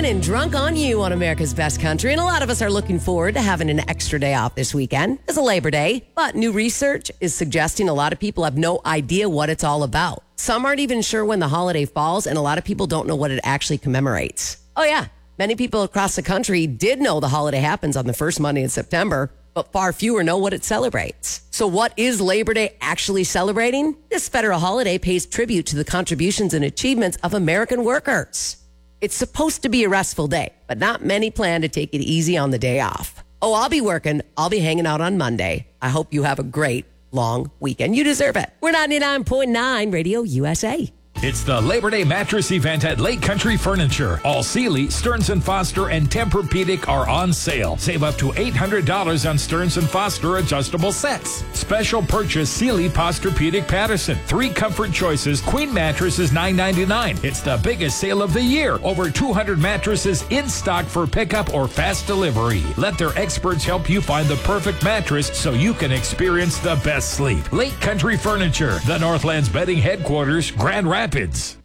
Ryan and Drunk on You on America's Best Country. And a lot of us are looking forward to having an extra day off this weekend. It's a Labor Day, but new research is suggesting a lot of people have no idea what it's all about. Some aren't even sure when the holiday falls, and a lot of people don't know what it actually commemorates. Oh yeah, many people across the country did know the holiday happens on the first Monday in September, but far fewer know what it celebrates. So what is Labor Day actually celebrating? This federal holiday pays tribute to the contributions and achievements of American workers. It's supposed to be a restful day, but not many plan to take it easy on the day off. Oh, I'll be working. I'll be hanging out on Monday. I hope you have a great long weekend. You deserve it. We're 99.9 Radio USA. It's the Labor Day mattress event at Lake Country Furniture. All Sealy, Stearns & Foster, and Tempur-Pedic are on sale. Save up to $800 on Stearns & Foster adjustable sets. Special purchase Sealy Posturepedic Patterson. 3 comfort choices. Queen mattress is $9.99. It's the biggest sale of the year. Over 200 mattresses in stock for pickup or fast delivery. Let their experts help you find the perfect mattress so you can experience the best sleep. Lake Country Furniture, the Northlands Bedding Headquarters, Grand Rapids.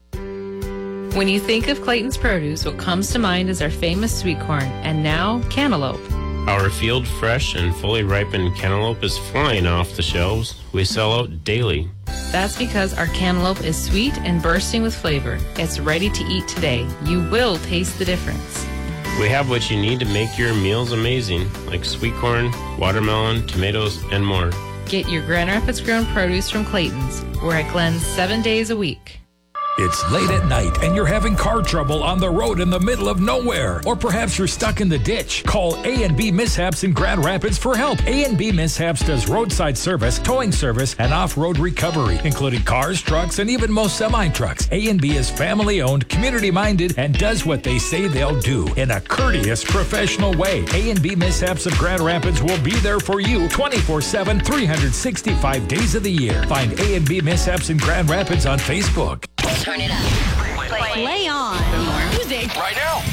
When you think of Clayton's Produce, what comes to mind is our famous sweet corn, and now cantaloupe. Our field fresh and fully ripened cantaloupe is flying off the shelves. We sell out daily. That's because our cantaloupe is sweet and bursting with flavor. It's ready to eat today. You will taste the difference. We have what you need to make your meals amazing, like sweet corn, watermelon, tomatoes, and more. Get your Grand Rapids grown produce from Clayton's. We're at Glenn's 7 days a week. It's late at night and you're having car trouble on the road in the middle of nowhere. Or perhaps you're stuck in the ditch. Call A&B Mishaps in Grand Rapids for help. A&B Mishaps does roadside service, towing service, and off-road recovery, including cars, trucks, and even most semi-trucks. A&B is family-owned, community-minded, and does what they say they'll do in a courteous, professional way. A&B Mishaps of Grand Rapids will be there for you 24/7, 365 days of the year. Find A&B Mishaps in Grand Rapids on Facebook. Turn it up. Play on. More music. Right now.